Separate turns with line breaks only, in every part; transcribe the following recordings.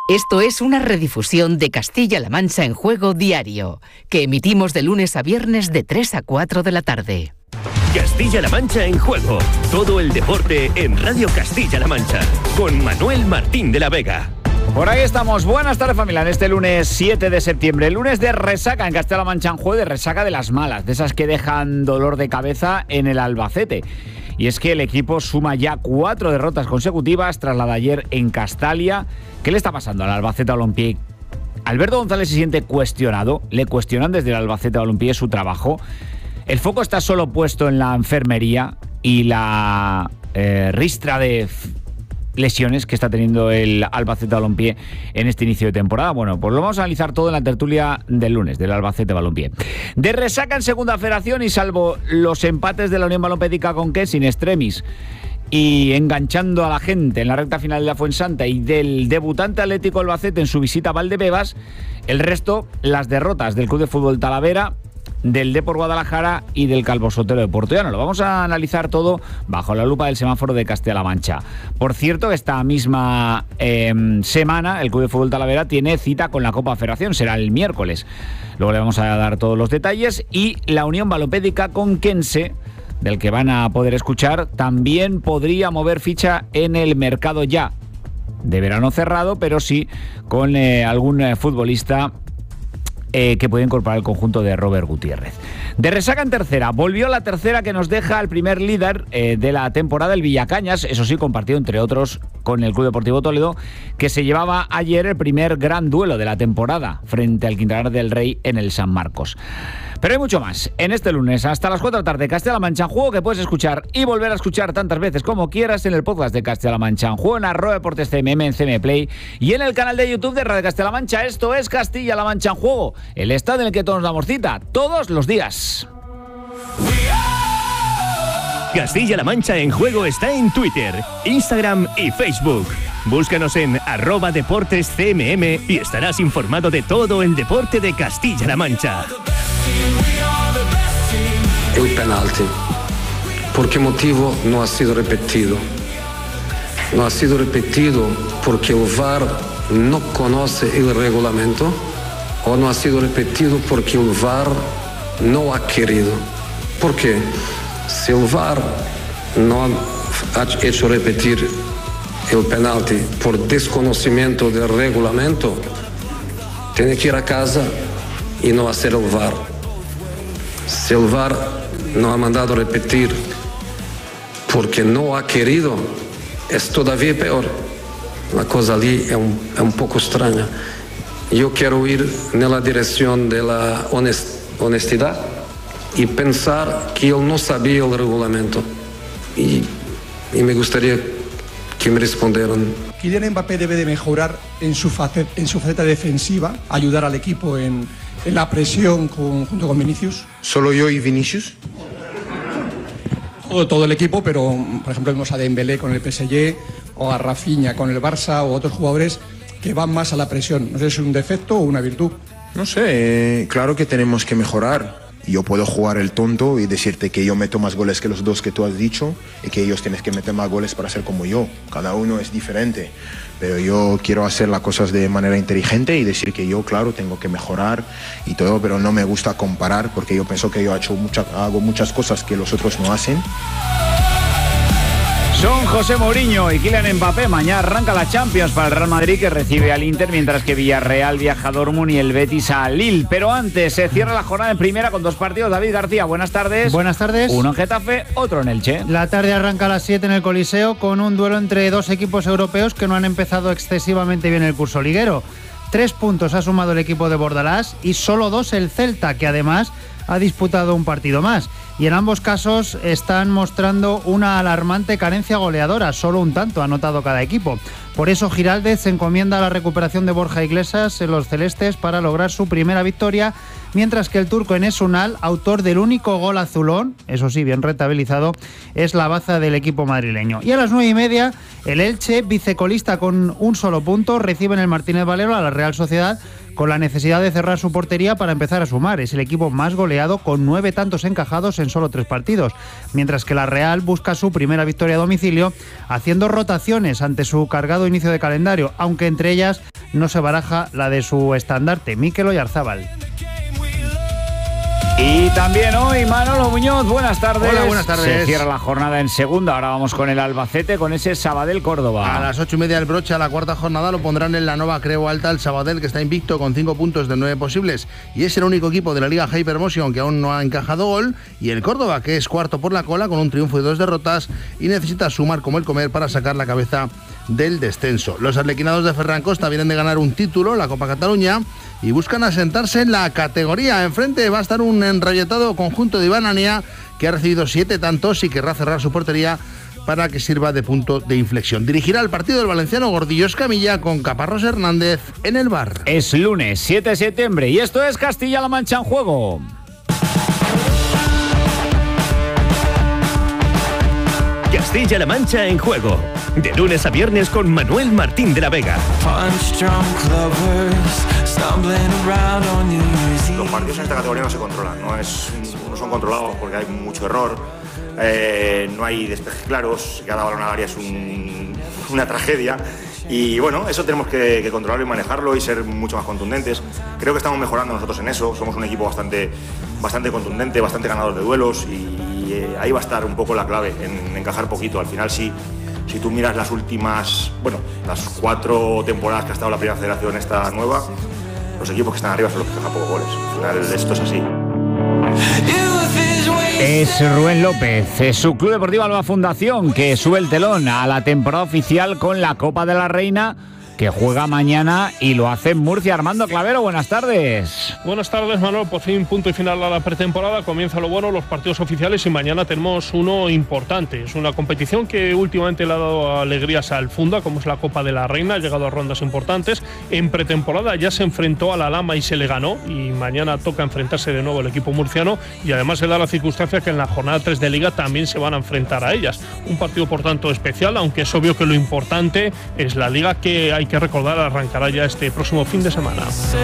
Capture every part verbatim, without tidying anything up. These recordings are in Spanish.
Esto es una redifusión de Castilla-La Mancha en Juego Diario, que emitimos de lunes a viernes de tres a cuatro de la tarde.
Castilla-La Mancha en Juego. Todo el deporte en Radio Castilla-La Mancha. Con Manuel Martín de la Vega.
Por ahí estamos. Buenas tardes, familia. En este lunes siete de septiembre, lunes de resaca en Castilla-La Mancha en Juego, de resaca de las malas, de esas que dejan dolor de cabeza en el Albacete. Y es que el equipo suma ya cuatro derrotas consecutivas tras la de ayer en Castalia. ¿Qué le está pasando al Albacete Balompié? Alberto González se siente cuestionado. Le cuestionan desde el Albacete Balompié su trabajo. El foco está solo puesto en la enfermería y la eh, ristra de lesiones que está teniendo el Albacete Balompié en este inicio de temporada. Bueno, pues lo vamos a analizar todo en la tertulia del lunes del Albacete Balompié. De resaca en Segunda Federación, y salvo los empates de la Unión Balompédica con que sin extremis y enganchando a la gente en la recta final de la Fuensanta, y del debutante Atlético Albacete en su visita a Valdebebas, el resto, las derrotas del Club de Fútbol Talavera, del Depor Guadalajara y del Calvo Sotelo de Puertollano. Lo vamos a analizar todo bajo la lupa del semáforo de Castilla-La Mancha. Por cierto, esta misma eh, semana el Club de Fútbol Talavera tiene cita con la Copa Federación, será el miércoles. Luego le vamos a dar todos los detalles. Y la Unión Balompédica Conquense, del que van a poder escuchar, también podría mover ficha en el mercado ya de verano cerrado, pero sí con eh, algún eh, futbolista Eh, que puede incorporar el conjunto de Robert Gutiérrez. De resaca en tercera, volvió la tercera que nos deja el primer líder eh, de la temporada, el Villacañas, eso sí, compartido entre otros con el Club Deportivo Toledo, que se llevaba ayer el primer gran duelo de la temporada frente al Quintanar del Rey en el San Marcos. Pero hay mucho más en este lunes, hasta las cuatro de la tarde, Castilla-La Mancha en Juego, que puedes escuchar y volver a escuchar tantas veces como quieras en el podcast de Castilla-La Mancha en Juego, en arroba deportes C M M, en C M Play y en el canal de YouTube de Radio Castilla-La Mancha. Esto es Castilla-La Mancha en Juego, el estadio en el que todos nos damos cita todos los días.
Castilla-La Mancha en Juego está en Twitter, Instagram y Facebook. Búscanos en arroba deportes C M M y estarás informado de todo el deporte de Castilla-La Mancha.
El penalti. ¿Por qué motivo no ha sido repetido? No ha sido repetido porque el V A R no conoce el reglamento, o no ha sido repetido porque el V A R no ha querido. ¿Por qué? Si el V A R no ha hecho repetir el penalti por desconocimiento del reglamento, tiene que ir a casa y no hacer el V A R. Si el V A R no ha mandado repetir porque no ha querido, es todavía peor. La cosa allí es un, es un poco extraña. Yo quiero ir en la dirección de la honest, honestidad y pensar que él no sabía el reglamento. Y, y me gustaría que me respondieran.
Kylian Mbappé debe de mejorar en su faceta, en su faceta defensiva, ayudar al equipo en, en la presión con, junto con Vinicius.
¿Solo yo y Vinicius?
Todo, todo el equipo, pero por ejemplo vemos a Dembélé con el P S G, o a Rafinha con el Barça, o otros jugadores que van más a la presión. No sé si es un defecto o una virtud.
No sé, eh, claro que tenemos que mejorar. Yo puedo jugar el tonto y decirte que yo meto más goles que los dos que tú has dicho y que ellos tienen que meter más goles para ser como yo. Cada uno es diferente, pero yo quiero hacer las cosas de manera inteligente y decir que yo, claro, tengo que mejorar y todo, pero no me gusta comparar porque yo pienso que yo he hecho mucha, hago muchas cosas que los otros no hacen.
Son José Mourinho y Kylian Mbappé. Mañana arranca la Champions para el Real Madrid, que recibe al Inter, mientras que Villarreal viaja a Dortmund y el Betis a Lille. Pero antes se cierra la jornada en primera con dos partidos. David García, buenas tardes.
Buenas tardes.
Uno en Getafe, otro en Elche.
La tarde arranca a las siete en el Coliseo con un duelo entre dos equipos europeos que no han empezado excesivamente bien el curso liguero. Tres puntos ha sumado el equipo de Bordalás y solo dos el Celta, que además ha disputado un partido más. Y en ambos casos están mostrando una alarmante carencia goleadora, solo un tanto ha anotado cada equipo. Por eso Giraldez se encomienda a la recuperación de Borja Iglesias en los celestes para lograr su primera victoria, mientras que el turco Enes Unal, autor del único gol azulón, eso sí, bien rentabilizado, es la baza del equipo madrileño. Y a las nueve y media, el Elche, vicecolista con un solo punto, recibe en el Martínez Valero a la Real Sociedad, con la necesidad de cerrar su portería para empezar a sumar. Es el equipo más goleado, con nueve tantos encajados en solo tres partidos, mientras que la Real busca su primera victoria a domicilio, haciendo rotaciones ante su cargado inicio de calendario, aunque entre ellas no se baraja la de su estandarte, Mikel Oyarzábal.
Y también hoy Manolo Muñoz, buenas tardes.
Hola, buenas tardes.
Se cierra la jornada en segunda, ahora vamos con el Albacete, con ese Sabadell Córdoba.
A las ocho y media el broche a la cuarta jornada lo pondrán en la Nova Creu Alta el Sabadell, que está invicto con cinco puntos de nueve posibles y es el único equipo de la Liga Hypermotion que aún no ha encajado gol, y el Córdoba, que es cuarto por la cola con un triunfo y dos derrotas y necesita sumar como el comer para sacar la cabeza del descenso. Los arlequinados de Ferran Costa vienen de ganar un título, la Copa Cataluña, y buscan asentarse en la categoría. Enfrente va a estar un enrolletado conjunto de Iván Ania, que ha recibido siete tantos y querrá cerrar su portería para que sirva de punto de inflexión. Dirigirá el partido el valenciano Gordillo Escamilla con Caparrós Hernández en el bar.
Es lunes siete de septiembre y esto es Castilla-La Mancha en juego.
Castilla-La Mancha en juego. De lunes a viernes con Manuel Martín de la Vega.
Los partidos en esta categoría no se controlan, no, es, no son controlados porque hay mucho error, eh, no hay despejes claros, cada balón al área es un, una tragedia. Y bueno, eso tenemos que, que controlarlo y manejarlo y ser mucho más contundentes. Creo que estamos mejorando nosotros en eso, somos un equipo bastante, bastante contundente, bastante ganador de duelos y, y eh, ahí va a estar un poco la clave, en encajar poquito. Al final sí, si tú miras las últimas, bueno, las cuatro temporadas que ha estado la primera federación esta nueva, los equipos que están arriba son los que dejan pocos goles. Al final esto es así.
Es Rubén López, es su Club Deportivo Alba Fundación, que sube el telón a la temporada oficial con la Copa de la Reina, que juega mañana y lo hace en Murcia. Armando Clavero, buenas tardes.
Buenas tardes, Manuel. Por fin, punto y final a la pretemporada. Comienza lo bueno, los partidos oficiales, y mañana tenemos uno importante. Es una competición que últimamente le ha dado alegrías al Funda, como es la Copa de la Reina. Ha llegado a rondas importantes. En pretemporada ya se enfrentó a la Lama y se le ganó, y mañana toca enfrentarse de nuevo el equipo murciano, y además se da la circunstancia que en la jornada tres de Liga también se van a enfrentar a ellas. Un partido, por tanto, especial, aunque es obvio que lo importante es la Liga, que hay que recordar arrancará ya este próximo fin de semana.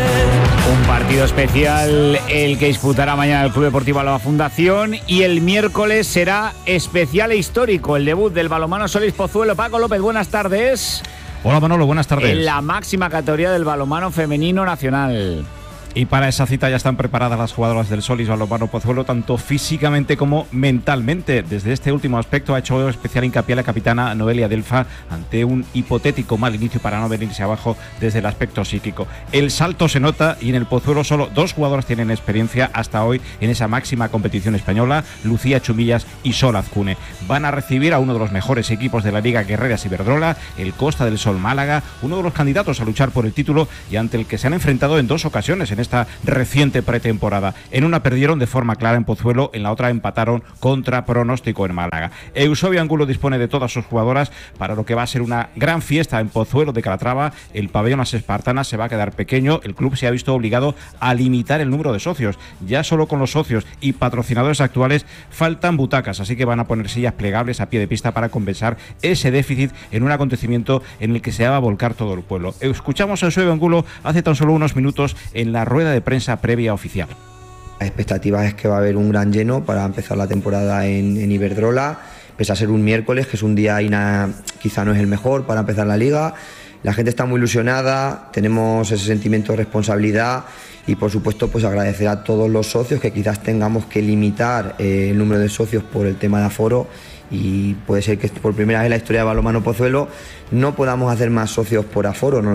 Un partido especial el que disputará mañana el Club Deportivo Alba Fundación, y el miércoles será especial e histórico el debut del balonmano Solís Pozuelo. Paco López, buenas tardes.
Hola Manolo, buenas tardes.
En la máxima categoría del balonmano femenino nacional.
Y para esa cita ya están preparadas las jugadoras del Solís Balonmano Pozuelo, tanto físicamente como mentalmente. Desde este último aspecto ha hecho especial hincapié la capitana Noelia Delfa ante un hipotético mal inicio para no venirse abajo desde el aspecto psíquico. El salto se nota, y en el Pozuelo solo dos jugadoras tienen experiencia hasta hoy en esa máxima competición española: Lucía Chumillas y Sol Azcune. Van a recibir a uno de los mejores equipos de la Liga, Guerreras Iberdrola, el Costa del Sol Málaga, uno de los candidatos a luchar por el título y ante el que se han enfrentado en dos ocasiones en esta reciente pretemporada. En una perdieron de forma clara en Pozuelo, en la otra empataron contra pronóstico en Málaga. Eusebio Angulo dispone de todas sus jugadoras para lo que va a ser una gran fiesta en Pozuelo de Calatrava. El pabellón Las Espartanas se va a quedar pequeño. El club se ha visto obligado a limitar el número de socios. Ya solo con los socios y patrocinadores actuales faltan butacas, así que van a poner sillas plegables a pie de pista para compensar ese déficit en un acontecimiento en el que se va a volcar todo el pueblo. Escuchamos a Eusebio Angulo hace tan solo unos minutos en la rueda de prensa previa oficial.
La expectativa es que va a haber un gran lleno para empezar la temporada en, en Iberdrola, pese a ser un miércoles, que es un día ina, quizá no es el mejor para empezar la liga. La gente está muy ilusionada, tenemos ese sentimiento de responsabilidad y por supuesto pues agradecer a todos los socios, que quizás tengamos que limitar eh, el número de socios por el tema de aforo, y puede ser que por primera vez en la historia de Balonmano Pozuelo no podamos hacer más socios por aforo, ¿no?